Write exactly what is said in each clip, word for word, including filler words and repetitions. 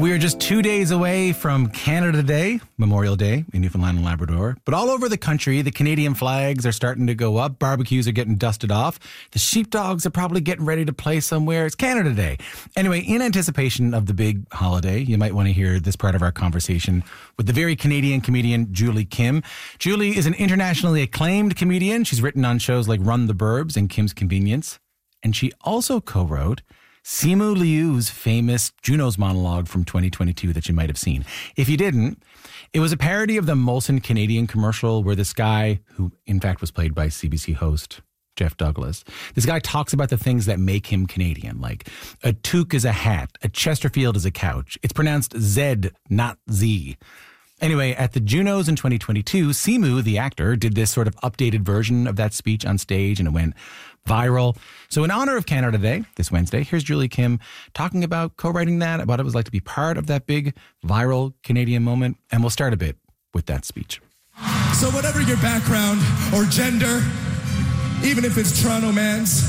We are just two days away from Canada Day, Memorial Day in Newfoundland and Labrador. But all over the country, the Canadian flags are starting to go up. Barbecues are getting dusted off. The sheepdogs are probably getting ready to play somewhere. It's Canada Day. Anyway, in anticipation of the big holiday, you might want to hear this part of our conversation with the very Canadian comedian Julie Kim. Julie is an internationally acclaimed comedian. She's written on shows like Run the Burbs and Kim's Convenience. And she also co-wrote Simu Liu's famous Junos monologue from twenty twenty-two that you might have seen. If you didn't, it was a parody of the Molson Canadian commercial where this guy, who in fact was played by C B C host Jeff Douglas, this guy talks about the things that make him Canadian, like a toque is a hat, a Chesterfield is a couch. It's pronounced Zed, not Z. Anyway, at the Junos in twenty twenty-two, Simu, the actor, did this sort of updated version of that speech on stage, and it went viral. So in honor of Canada Day, this Wednesday, here's Julie Kim talking about co-writing that, about what it was like to be part of that big viral Canadian moment. And we'll start a bit with that speech. So whatever your background or gender, even if it's Toronto man's,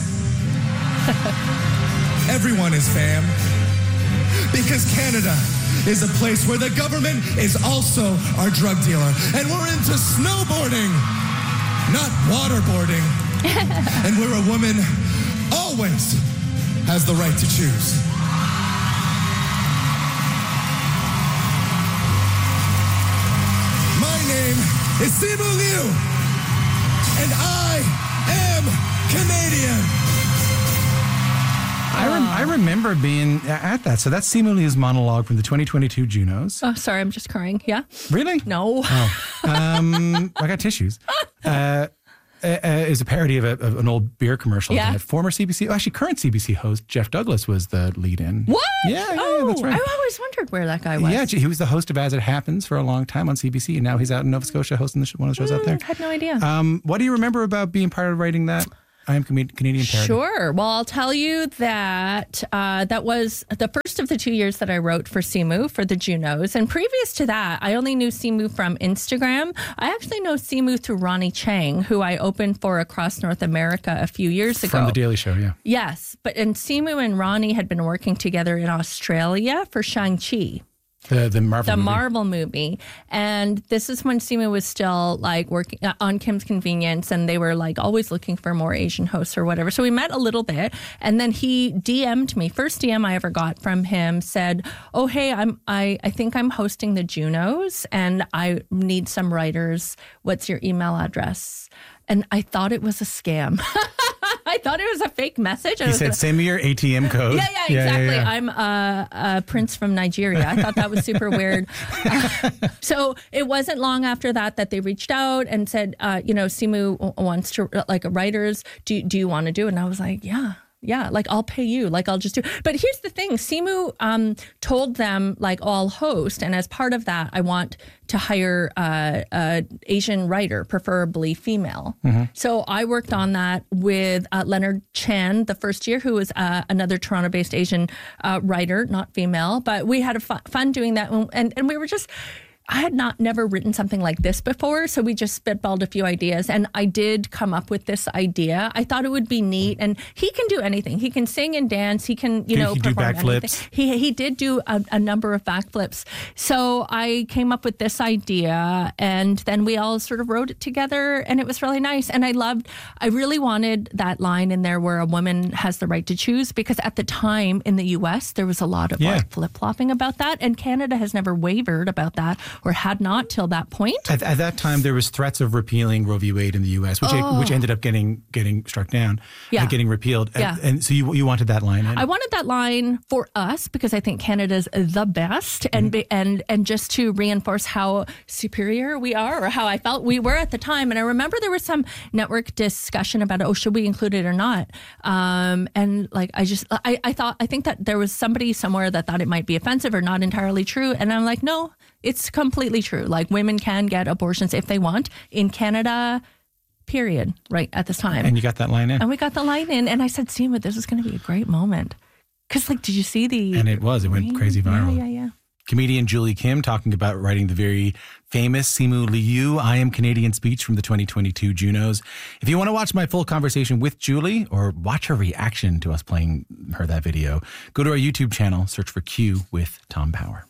everyone is fam. Because Canada is a place where the government is also our drug dealer. And we're into snowboarding, not waterboarding. And where a woman always has the right to choose. My name is Simu Liu, and I am Canadian. I, rem- I remember being at that. So that's Simu Liu's monologue from the twenty twenty-two Junos. Oh, sorry, I'm just crying. Yeah? Really? No. Oh. Um, I got tissues. Uh, Uh, uh, is a parody of, a, of an old beer commercial Yeah. that former C B C, well, actually current C B C host Jeff Douglas was the lead in. What? Yeah, yeah, oh, yeah, that's right. I always wondered where that guy was. Yeah, he was the host of As It Happens for a long time on C B C, and now he's out in Nova Scotia hosting the sh- one of the shows mm, out there. I had no idea. Um, what do you remember about being part of writing that I Am Canadian parody? Sure. Well, I'll tell you that uh, that was the first of the two years that I wrote for Simu for the Junos. And previous to that, I only knew Simu from Instagram. I actually know Simu through Ronnie Chang, who I opened for across North America a few years ago. From The Daily Show, yeah. Yes. But and Simu and Ronnie had been working together in Australia for Shang-Chi. The the Marvel The movie. Marvel movie. And this is when Simu was still like working uh, on Kim's Convenience, and they were like always looking for more Asian hosts or whatever. So we met a little bit, and then he D M'd me. First D M I ever got from him said, "Oh, hey, I'm I, I think I'm hosting the Junos and I need some writers. What's your email address?" And I thought it was a scam. I thought it was a fake message. He said, gonna, "Send me your A T M code." Yeah, yeah, exactly. Yeah, yeah, yeah. I'm a, a prince from Nigeria. I thought that was super weird. Uh, so it wasn't long after that that they reached out and said, uh, you know, Simu wants to, like, writers, do, do you want to do it? And I was like, yeah. Yeah, like I'll pay you, like I'll just do. But here's the thing, Simu um, told them like oh, I'll host, and as part of that, I want to hire uh, a Asian writer, preferably female. Mm-hmm. So I worked on that with uh, Leonard Chan the first year, who was uh, another Toronto-based Asian uh, writer, not female. But we had a fun, fun doing that, and and we were just. I had not never written something like this before, so we just spitballed a few ideas, and I did come up with this idea. I thought it would be neat, and he can do anything. He can sing and dance. He can, you Did know, he do perform backflips? anything. He he did do a, a number of backflips. So I came up with this idea, and then we all sort of wrote it together, and it was really nice. And I loved. I really wanted that line in there where a woman has the right to choose, because at the time in the U S there was a lot of Yeah. like flip flopping about that, and Canada has never wavered about that, or had not till that point. At, at that time, there was threats of repealing Roe v. Wade in the U S, which Oh. which ended up getting getting struck down, Yeah. uh, getting repealed. Yeah. And, and so you you wanted that line in. I wanted that line for us because I think Canada's the best, and be, and and just to reinforce how superior we are, or how I felt we were at the time. And I remember there was some network discussion about, oh, should we include it or not? Um, and like I just I, I thought I think that there was somebody somewhere that thought it might be offensive or not entirely true, and I'm like, no, it's completely true. Like women can get abortions if they want in Canada. Period. Right at this time. And you got that line in. And we got the line in, and I said, Seema, this is going to be a great moment. Because, like, did you see the... And it was. It went crazy viral. Yeah, yeah, yeah. comedian Julie Kim talking about writing the very famous Simu Liu I Am Canadian speech from the twenty twenty-two Junos. If you want to watch my full conversation with Julie or watch her reaction to us playing her that video, go to our YouTube channel, search for Q with Tom Power.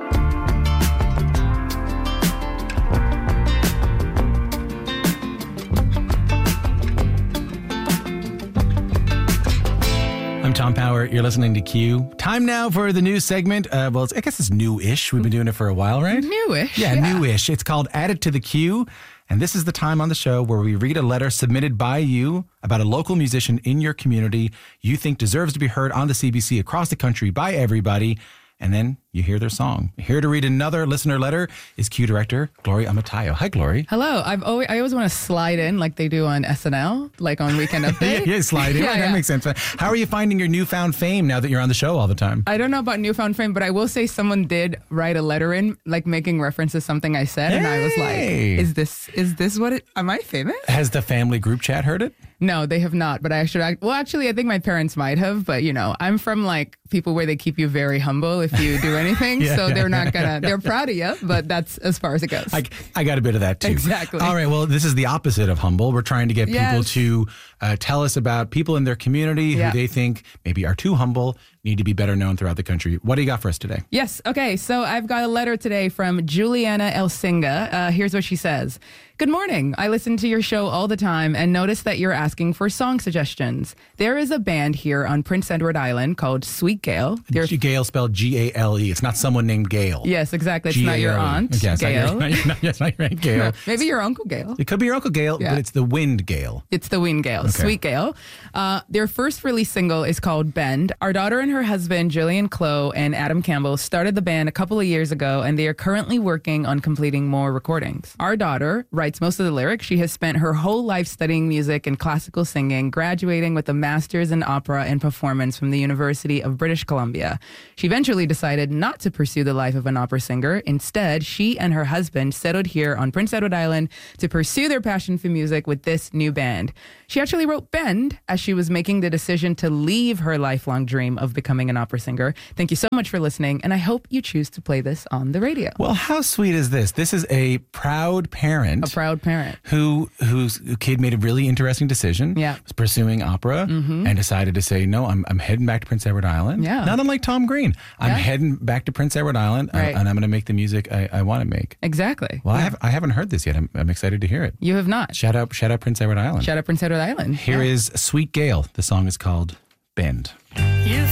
I'm Tom Power. You're listening to Q. Time now for the news segment. Uh, well, it's, I guess it's new-ish. We've been doing it for a while, right? Newish. Yeah, yeah, newish. It's called Add It to the Q. And this is the time on the show where we read a letter submitted by you about a local musician in your community you think deserves to be heard on the C B C across the country by everybody. And then you hear their song. Here to read another listener letter is Q director Gloria Amatayo. Hi, Glory. Hello. I've always I always want to slide in like they do on S N L, like on Weekend Update. yeah, yeah, slide in. Yeah, that yeah. makes sense. How are you finding your newfound fame now that you're on the show all the time? I don't know about newfound fame, but I will say someone did write a letter in, like making reference to something I said, and I was like, Hey. "Is this is this what? It, am I famous?" Has the family group chat heard it? No, they have not. But I should. act- Well, actually, I think my parents might have. But you know, I'm from like people where they keep you very humble if you do anything, Yeah, so yeah, they're not gonna. They're proud of you, but that's as far as it goes. I, I got a bit of that too. Exactly. All right. Well, this is the opposite of humble. We're trying to get people Yes. to uh, tell us about people in their community Yeah. who they think maybe are too humble, need to be better known throughout the country. What do you got for us today? Yes. Okay. So I've got a letter today from Juliana Elsinga. Uh, here's what she says. Good morning. I listen to your show all the time and notice that you're asking for song suggestions. There is a band here on Prince Edward Island called Sweet Gale. They're G- Gail spelled G A L E. It's not someone named Gail. Yes, exactly. It's not your G A L E. aunt, Okay, it's not your- Gail. not your- not- yes, not your aunt Gail. Maybe your Uncle Gail. It could be your Uncle Gail, Yeah. but it's the wind Gail. It's the Wind Gale, Sweet Gale. Uh, their first release single is called Bend. Our daughter and her husband, Jillian Clow and Adam Campbell, started the band a couple of years ago, and they are currently working on completing more recordings. Our daughter writes most of the lyrics. She has spent her whole life studying music and classical singing, graduating with a master's in opera and performance from the University of British Columbia. She eventually decided not to pursue the life of an opera singer. Instead, she and her husband settled here on Prince Edward Island to pursue their passion for music with this new band. She actually wrote Bend as she was making the decision to leave her lifelong dream of becoming an opera singer. Thank you so much for listening, and I hope you choose to play this on the radio. Well, how sweet is this? This is a proud parent. A proud parent. Who whose kid made a really interesting decision. Yeah. Was pursuing opera and decided to say, no, I'm I'm heading back to Prince Edward Island. Yeah. Not unlike Tom Green. I'm Yeah. heading back to Prince Edward Island uh, Right. and I'm going to make the music I, I want to make. Exactly. Well, I have I haven't heard this yet. I'm, I'm excited to hear it. You have not. Shout out shout out Prince Edward Island. Shout out Prince Edward Island. Here Yeah. is Sweet Gale. The song is called Bend.